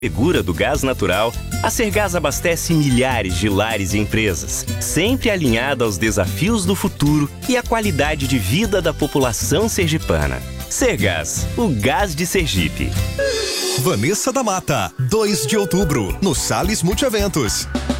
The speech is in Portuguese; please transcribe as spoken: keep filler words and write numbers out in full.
segura do gás natural, a Sergás abastece milhares de lares e empresas, sempre alinhada aos desafios do futuro e à qualidade de vida da população sergipana. Sergás, o gás de Sergipe. Vanessa da Mata, dois de outubro, no Salles Multieventos.